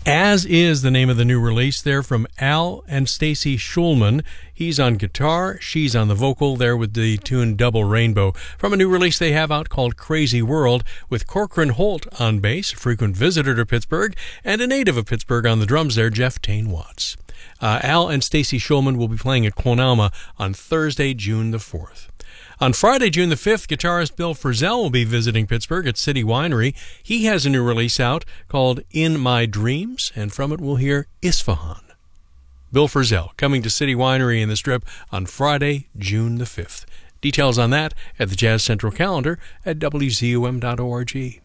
As is the name of the new release there from Al and Stacy Schulman. He's on guitar, she's on the vocal there with the tune Double Rainbow, from a new release they have out called Crazy World, with Corcoran Holt on bass, a frequent visitor to Pittsburgh, and a native of Pittsburgh on the drums there, Jeff Tane Watts. Al and Stacy Schulman will be playing at Quonalma on Thursday, June the 4th. On Friday, June the 5th, guitarist Bill Frisell will be visiting Pittsburgh at City Winery. He has a new release out called In My Dreams, and from it we'll hear Isfahan. Bill Frisell coming to City Winery in the Strip on Friday, June the 5th. Details on that at the Jazz Central calendar at WZUM.org.